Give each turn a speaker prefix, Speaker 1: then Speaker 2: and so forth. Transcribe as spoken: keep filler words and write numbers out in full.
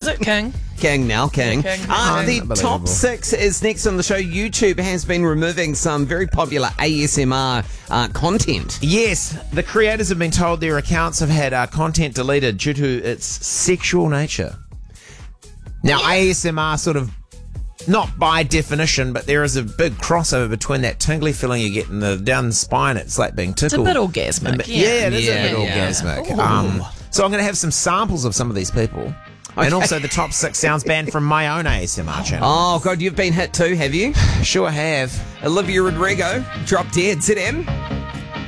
Speaker 1: it King?
Speaker 2: King now, King.
Speaker 1: King,
Speaker 2: Uh,
Speaker 1: King.
Speaker 2: the top six is next on the show. YouTube has been removing some very popular A S M R uh, content.
Speaker 3: Yes, the creators have been told their accounts have had uh, content deleted due to its sexual nature. Now, A S M R sort of, not by definition, but there is a big crossover between that tingly feeling you get in the down the spine. It's like being tickled.
Speaker 1: It's a bit orgasmic.
Speaker 3: And-
Speaker 1: Yeah,
Speaker 3: yeah, it is
Speaker 2: Yeah,
Speaker 3: a bit
Speaker 2: yeah.
Speaker 3: orgasmic. Um, so I'm going to have some samples of some of these people. And also the top six sounds banned from my own A S M R channel.
Speaker 2: Oh, God, you've been hit too, have you?
Speaker 3: Sure have.
Speaker 2: Olivia Rodrigo, Drop Dead, Z M.